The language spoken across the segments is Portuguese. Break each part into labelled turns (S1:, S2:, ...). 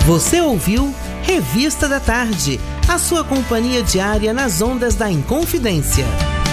S1: Você ouviu Revista da Tarde, a sua companhia diária nas ondas da Inconfidência.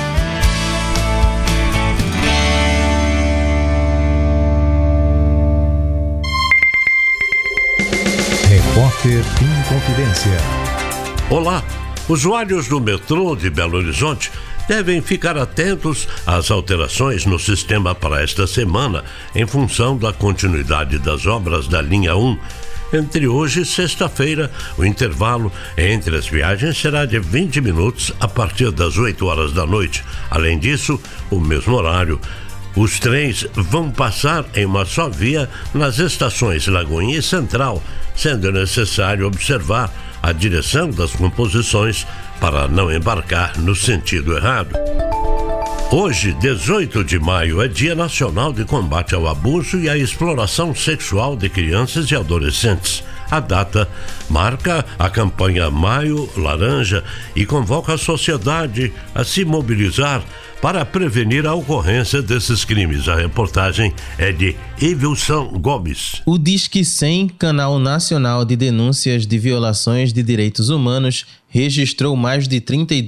S2: Repórter Inconfidência.
S3: Olá, usuários do metrô de Belo Horizonte devem ficar atentos às alterações no sistema para esta semana, em função da continuidade das obras da linha 1. Entre hoje e sexta-feira, o intervalo entre as viagens será de 20 minutos a partir das 8 horas da noite. Além disso, o mesmo horário, os trens vão passar em uma só via nas estações Lagoinha e Central, sendo necessário observar a direção das composições para não embarcar no sentido errado. Hoje, 18 de maio, é Dia Nacional de Combate ao Abuso e à Exploração Sexual de Crianças e Adolescentes. A data marca a campanha Maio Laranja e convoca a sociedade a se mobilizar para prevenir a ocorrência desses crimes. A reportagem é de Evilson Gomes.
S4: O Disque 100, Canal Nacional de Denúncias de Violações de Direitos Humanos, registrou mais de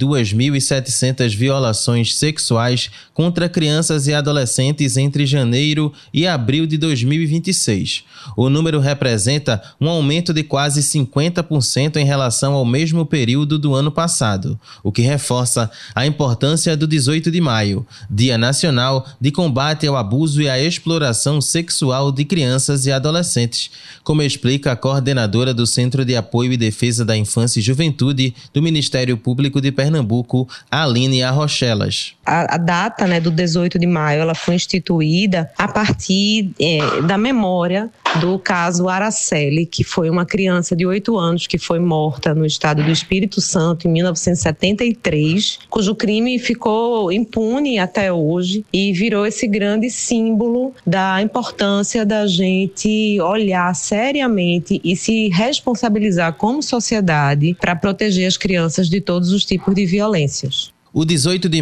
S4: 32.700 violações sexuais contra crianças e adolescentes entre janeiro e abril de 2026. O número representa um aumento de quase 50% em relação ao mesmo período do ano passado, o que reforça a importância do 18 de maio, Dia Nacional de Combate ao Abuso e à Exploração Sexual de Crianças e Adolescentes, como explica a coordenadora do Centro de Apoio e Defesa da Infância e Juventude do Ministério Público de Pernambuco, Aline Arrochelas.
S5: A data, do 18 de maio, ela foi instituída a partir da memória do caso Araceli, que foi uma criança de 8 anos que foi morta no estado do Espírito Santo em 1973, cujo crime ficou impune até hoje e virou esse grande símbolo da importância da gente olhar seriamente e se responsabilizar como sociedade para proteger as crianças de todos os tipos de violências.
S4: O 18 de